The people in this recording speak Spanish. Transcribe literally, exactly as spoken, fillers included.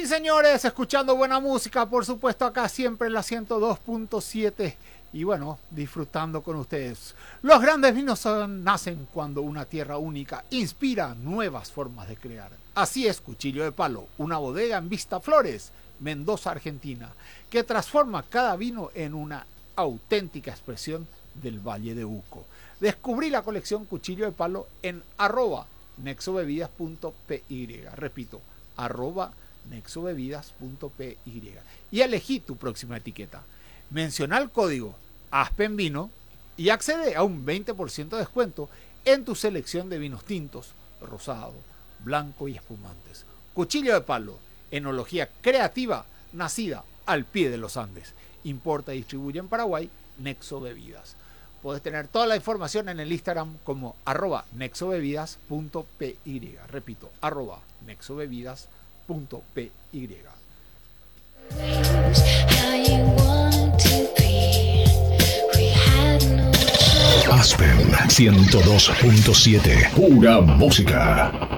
Sí, señores, escuchando buena música, por supuesto, acá siempre en la ciento dos punto siete. Y bueno, disfrutando con ustedes. Los grandes vinos son, nacen cuando una tierra única inspira nuevas formas de crear. Así es Cuchillo de Palo, una bodega en Vista Flores, Mendoza, Argentina, que transforma cada vino en una auténtica expresión del Valle de Uco. Descubrí la colección Cuchillo de Palo en arroba nexobebidas punto py. Repito, arroba nexobebidas punto py. Y elegí tu próxima etiqueta. Menciona el código ASPENVINO y accede a un veinte por ciento de descuento en tu selección de vinos tintos, rosado, blanco y espumantes. Cuchillo de Palo, enología creativa nacida al pie de los Andes. Importa y distribuye en Paraguay Nexo Bebidas. Puedes tener toda la información en el Instagram como arroba nexobebidas punto py. Repito, arroba nexobebidas punto py. Aspen ciento dos punto siete. Pura música.